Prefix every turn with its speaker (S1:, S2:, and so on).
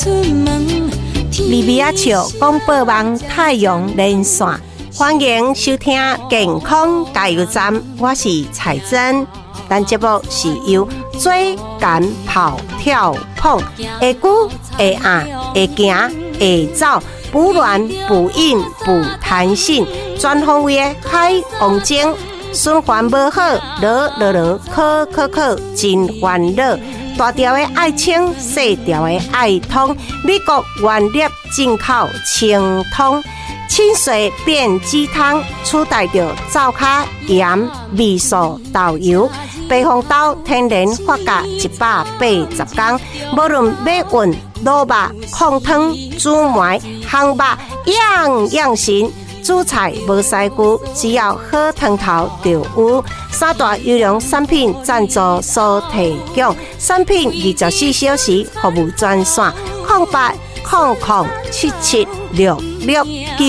S1: 利比亚球广播网太阳连线，欢迎收听健康加油站，我是彩珍。咱节目是由最敢跑跳碰，会久会硬会行会走，补卵补阴补弹性，全方位的海王精，循环无好，考，真烦恼。大条的爱清，细条的爱通，美国原粒进口清通，清水变鸡汤，取代着灶卡盐、味素、豆油。白红豆天然发酵180天，无论要运、卤肉、控汤、煮糜、烘肉，样神。煮菜无师具，只要好汤头就有。三大优良产品赞助所提供，产品24小时服务专线：0800776669。